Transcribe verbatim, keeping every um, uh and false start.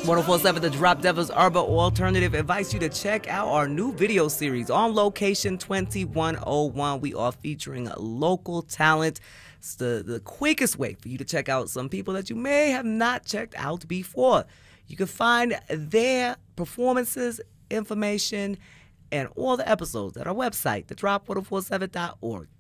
one oh four point seven The Drop Devil's Urban Alternative invites you to check out our new video series, On Location twenty-one oh one. We are featuring local talent. It's the, the quickest way for you to check out some people that you may have not checked out before. You can find their performances, information, and all the episodes at our website, the drop one oh four seven dot org.